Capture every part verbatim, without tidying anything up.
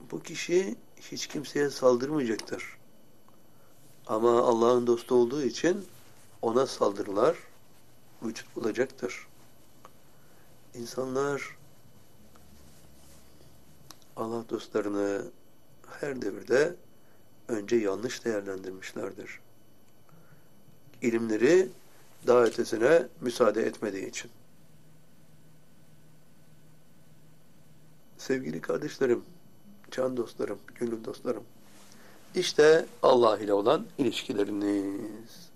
Bu kişi hiç kimseye saldırmayacaktır. Ama Allah'ın dostu olduğu için ona saldırılar vücut bulacaktır. İnsanlar Allah dostlarını her devirde önce yanlış değerlendirmişlerdir. İlimleri daha ötesine müsaade etmediği için. Sevgili kardeşlerim, can dostlarım, gönül dostlarım, İşte Allah ile olan ilişkileriniz.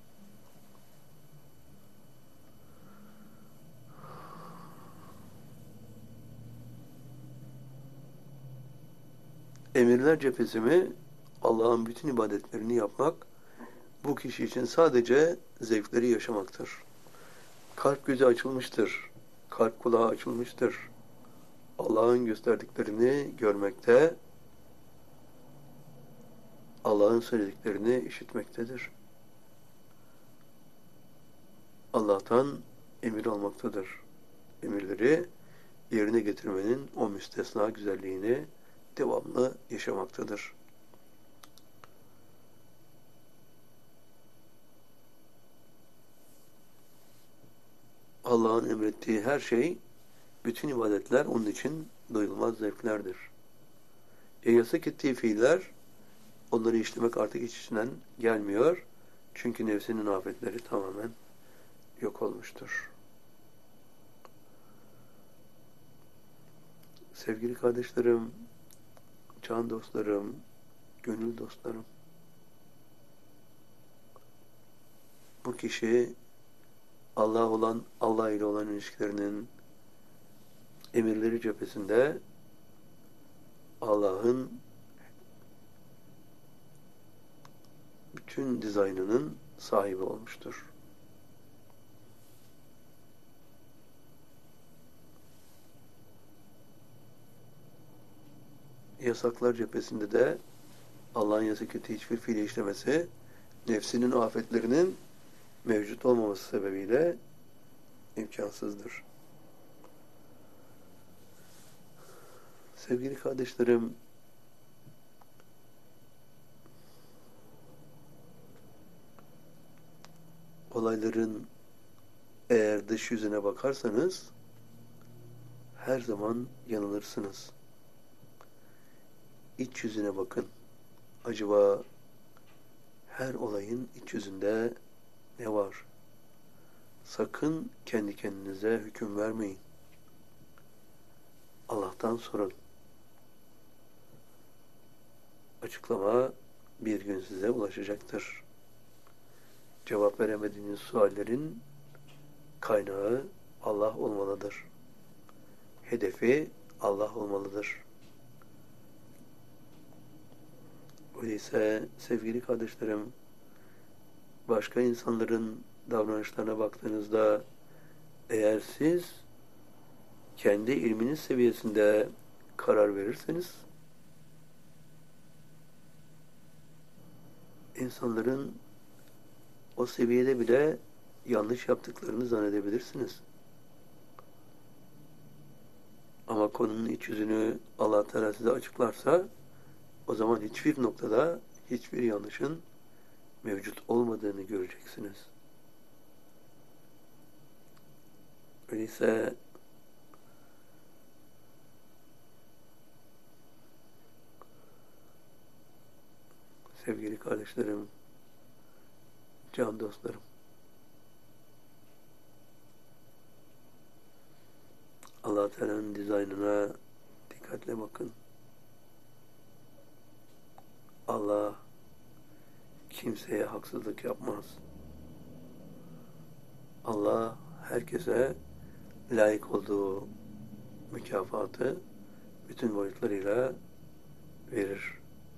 Emirler cephesi mi? Allah'ın bütün ibadetlerini yapmak, bu kişi için sadece zevkleri yaşamaktır. Kalp gözü açılmıştır. Kalp kulağı açılmıştır. Allah'ın gösterdiklerini görmekte, Allah'ın söylediklerini işitmektedir. Allah'tan emir almaktadır. Emirleri yerine getirmenin o müstesna güzelliğini devamlı yaşamaktadır. Allah'ın emrettiği her şey, bütün ibadetler onun için doyulmaz zevklerdir. E yasak ettiği fiiller, onları işlemek artık iç içinden gelmiyor. Çünkü nefsinin afetleri tamamen yok olmuştur. Sevgili kardeşlerim, can dostlarım, gönül dostlarım, bu kişi Allah olan, Allah ile olan ilişkilerinin emirleri cephesinde Allah'ın bütün dizaynının sahibi olmuştur. Yasaklar cephesinde de Allah'ın yasak ettiği hiçbir fiili işlemesi, nefsinin afetlerinin mevcut olmaması sebebiyle imkansızdır. Sevgili kardeşlerim, olayların eğer dış yüzüne bakarsanız her zaman yanılırsınız. İç yüzüne bakın. Acaba her olayın iç yüzünde ne var? Sakın kendi kendinize hüküm vermeyin. Allah'tan sorun. Açıklama bir gün size ulaşacaktır. Cevap veremediğiniz suallerin kaynağı Allah olmalıdır. Hedefi Allah olmalıdır. Öyleyse sevgili kardeşlerim, başka insanların davranışlarına baktığınızda eğer siz kendi ilminiz seviyesinde karar verirseniz insanların o seviyede bile yanlış yaptıklarını zannedebilirsiniz. Ama konunun iç yüzünü Allah Teala size açıklarsa o zaman hiçbir noktada hiçbir yanlışın mevcut olmadığını göreceksiniz. Öyleyse sevgili kardeşlerim, can dostlarım, Allah Teala'nın dizaynına dikkatle bakın. Allah kimseye haksızlık yapmaz. Allah herkese layık olduğu mükafatı bütün boyutlarıyla verir.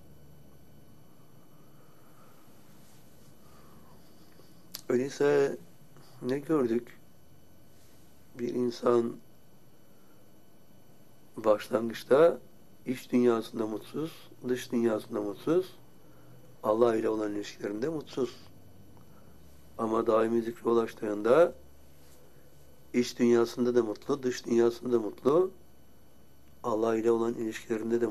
Öyleyse ne gördük? Bir insan başlangıçta iç dünyasında mutsuz, dış dünyasında mutsuz, Allah ile olan ilişkilerinde mutsuz. Ama daimi zikre ulaştığında iç dünyasında da mutlu, dış dünyasında da mutlu, Allah ile olan ilişkilerinde de